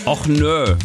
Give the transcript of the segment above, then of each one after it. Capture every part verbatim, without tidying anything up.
Och nö.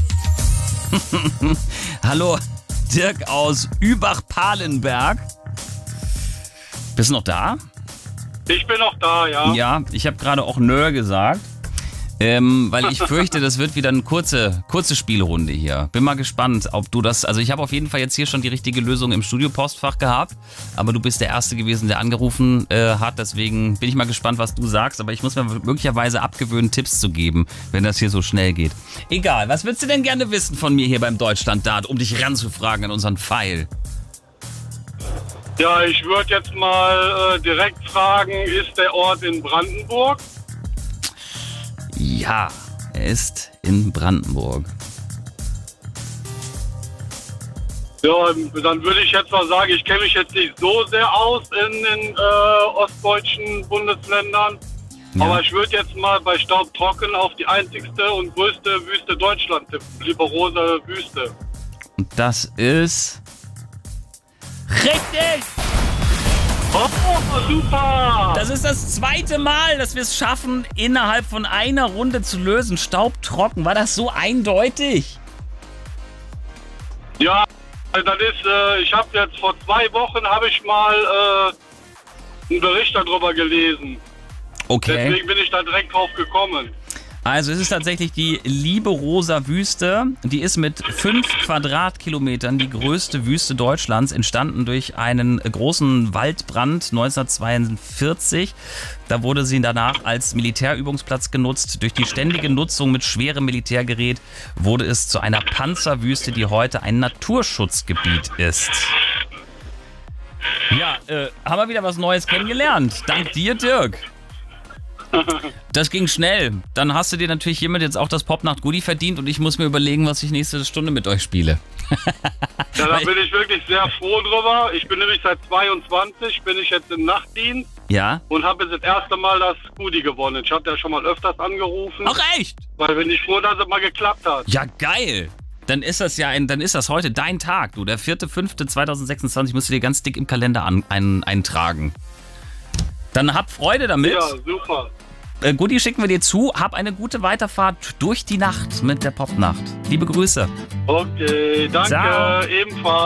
Hallo, Dirk aus Übach-Palenberg. Bist du noch da? Ich bin noch da, ja. Ja, ich habe gerade auch nö gesagt. Ähm, weil ich fürchte, das wird wieder eine kurze, kurze Spielrunde hier. Bin mal gespannt, ob du das... Also ich habe auf jeden Fall jetzt hier schon die richtige Lösung im Studio-Postfach gehabt. Aber du bist der Erste gewesen, der angerufen äh, hat. Deswegen bin ich mal gespannt, was du sagst. Aber ich muss mir möglicherweise abgewöhnen, Tipps zu geben, wenn das hier so schnell geht. Egal, was würdest du denn gerne wissen von mir hier beim Deutschland-Dart, um dich ranzufragen an unseren Pfeil? Ja, ich würde jetzt mal äh, direkt fragen, ist der Ort in Brandenburg? Ja, er ist in Brandenburg. Ja, dann würde ich jetzt mal sagen, ich kenne mich jetzt nicht so sehr aus in den äh, ostdeutschen Bundesländern. Ja. Aber ich würde jetzt mal bei Staubtrocken auf die einzigste und größte Wüste Deutschland tippen. Liberose Wüste. Und das ist... Richtig! Oh, super! Das ist das zweite Mal, dass wir es schaffen, innerhalb von einer Runde zu lösen. Staubtrocken. War das so eindeutig? Ja, das ist, äh, ich habe jetzt vor zwei Wochen habe ich mal äh, einen Bericht darüber gelesen. Okay. Deswegen bin ich da direkt drauf gekommen. Also es ist tatsächlich die Liberoser Wüste. Die ist mit fünf Quadratkilometern die größte Wüste Deutschlands, entstanden durch einen großen Waldbrand neunzehnhundertzweiundvierzig. Da wurde sie danach als Militärübungsplatz genutzt. Durch die ständige Nutzung mit schwerem Militärgerät wurde es zu einer Panzerwüste, die heute ein Naturschutzgebiet ist. Ja, äh, haben wir wieder was Neues kennengelernt. Dank dir, Dirk. Das ging schnell. Dann hast du dir natürlich hiermit jetzt auch das Popnacht-Goodie verdient und ich muss mir überlegen, was ich nächste Stunde mit euch spiele. Ja, da bin ich wirklich sehr froh drüber. Ich bin nämlich seit zweiundzwanzig, bin ich jetzt im Nachtdienst. Ja? Und habe jetzt das erste Mal das Goodie gewonnen. Ich habe ja schon mal öfters angerufen. Ach echt? Weil bin ich froh, dass es mal geklappt hat. Ja, geil. Dann ist das ja ein, dann ist das heute dein Tag, du. Der vierte fünfte zweitausendsechsundzwanzig musst du dir ganz dick im Kalender an, ein, eintragen. Dann hab Freude damit. Ja, super. Äh, Goodie schicken wir dir zu. Hab eine gute Weiterfahrt durch die Nacht mit der Popnacht. Liebe Grüße. Okay, danke. Ciao. Ebenfalls.